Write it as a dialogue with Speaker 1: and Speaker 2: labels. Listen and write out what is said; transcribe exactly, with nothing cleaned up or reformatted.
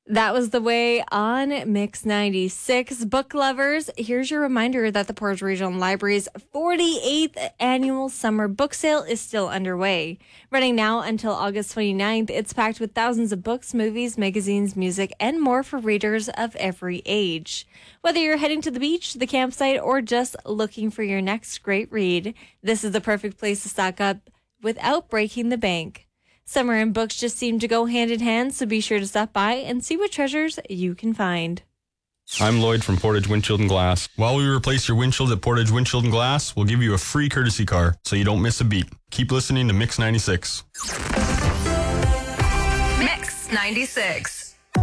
Speaker 1: That was The Way on Mix ninety-six. Book lovers, here's your reminder that the Portage Regional Library's forty-eighth annual summer book sale is still underway. Running now until August twenty-ninth, it's packed with thousands of books, movies, magazines, music, and more for readers of every age. Whether you're heading to the beach, the campsite, or just looking for your next great read, this is the perfect place to stock up without breaking the bank. Summer and books just seem to go hand in hand, so be sure to stop by and see what treasures you can find.
Speaker 2: I'm Lloyd from Portage Windshield and Glass. While we replace your windshield at Portage Windshield and Glass, we'll give you a free courtesy car so you don't miss a beat. Keep listening to Mix ninety-six.
Speaker 3: Mix ninety-six.